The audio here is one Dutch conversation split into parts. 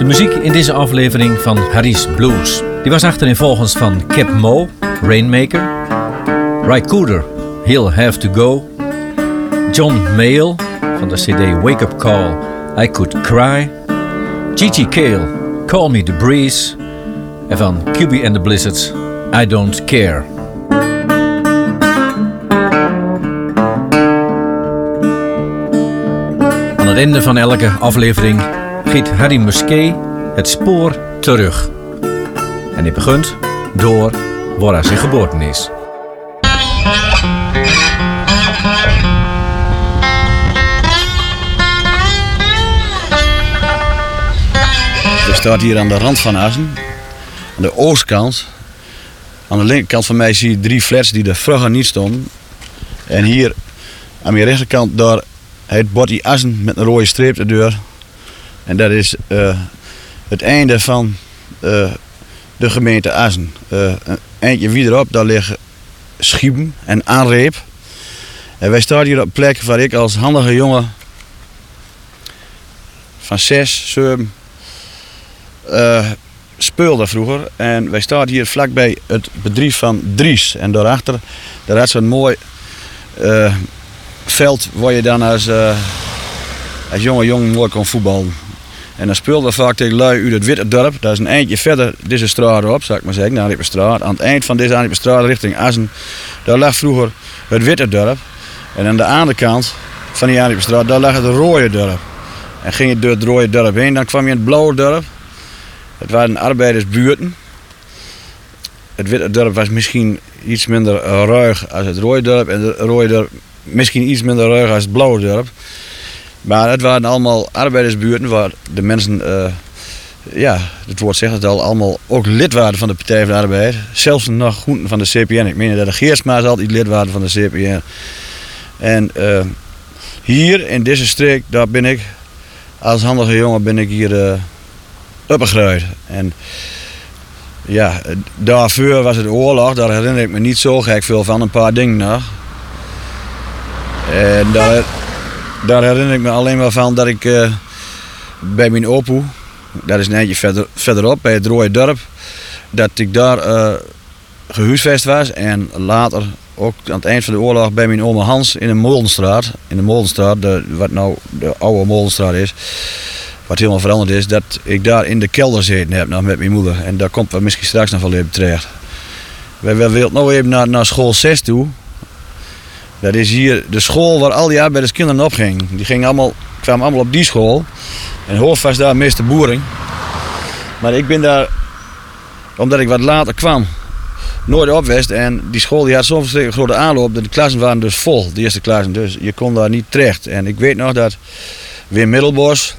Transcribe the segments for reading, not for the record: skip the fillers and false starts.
muziek in deze aflevering van Harry's Blues. Die was achtereenvolgens van Cap Moe, Rainmaker, Ry Cooder, He'll Have To Go, John Mayall van de cd Wake Up Call, I Could Cry, Gigi Cale, Call Me The Breeze en van QB and the Blizzards, I Don't Care. Aan het einde van elke aflevering giet Harry Musquet het spoor terug. En hij begint door waar hij zijn geboren is. Ik sta hier aan de rand van Assen, aan de oostkant. Aan de linkerkant van mij zie je 3 flats die er vroeger niet stonden. En hier aan mijn rechterkant daar het bordje Assen met een rode streep erdoor. En dat is het einde van de gemeente Assen. Een eindje verderop, daar liggen Schiepen en Aanreep. En wij staan hier op een plek waar ik als handige jongen van 6, 7 speelde vroeger. En wij staan hier vlakbij het bedrijf van Dries. En daarachter, daar had zo'n mooi veld waar je dan als jongen mooi kon voetballen. En dan speelden we vaak tegen lui uit het Witterdorp. Dat is een eindje verder deze straat op, zou ik maar zeggen, naar straat. Aan het eind van deze straat richting Assen, daar lag vroeger het Witterdorp. En aan de andere kant van die straat, daar lag het Rode Dorp. En ging je door het Rode Dorp heen, dan kwam je in het Blauwe Dorp. Het waren arbeidersbuurten. Het Witterdorp was misschien iets minder ruig als het Rode Dorp. En het Rode Dorp misschien iets minder ruig als het Blauwe Dorp. Maar het waren allemaal arbeidersbuurten waar de mensen, het woord zegt het al, allemaal ook lid waren van de Partij van de Arbeid. Zelfs nog groenten van de CPN. Ik meen dat de Geersma's altijd lid waren van de CPN. En hier in deze streek, daar ben ik, als handige jongen ben ik hier opgegroeid. En ja, daarvoor was het oorlog, daar herinner ik me niet zo gek veel van, een paar dingen nog. En daar herinner ik me alleen maar van dat ik bij mijn opoe, dat is een eindje verderop, bij het Rode Dorp, dat ik daar gehuisvest was. En later, ook aan het eind van de oorlog, bij mijn oma Hans in de Molenstraat. In de Molenstraat, wat nou de oude Molenstraat is, wat helemaal veranderd is, dat ik daar in de kelder zitten heb met mijn moeder. En daar komt we misschien straks nog wel even terecht. Wij wilden nou even naar school 6 toe. Dat is hier de school waar al die arbeiderskinderen op gingen. Die kwamen allemaal op die school. En hoofd was daar meester Boering. Maar ik ben daar, omdat ik wat later kwam, nooit op geweest. En die school die had zo'n verschrikkelijk grote aanloop. De klassen waren dus vol, de eerste klassen. Dus je kon daar niet terecht. En ik weet nog dat Wim Middelbos,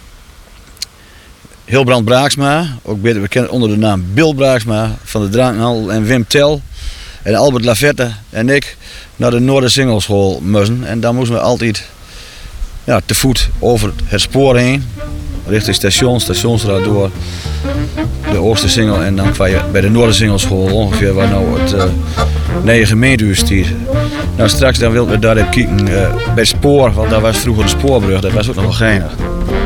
Hilbrand Braaksma, ook beter bekend onder de naam Bill Braaksma van de Drankhandel, en Wim Tel en Albert Lafette en ik naar de Noordersingelschool moesten. En dan moesten we altijd te voet over het spoor heen, richting Stationsstraat door de Oostersingel. En dan kwam je bij de Noordersingelschool ongeveer waar nou het nieuwe gemeentehuis stiert. Straks dan wilden we daar even kijken bij het spoor, want daar was vroeger de spoorbrug, dat was ook nog wel geinig.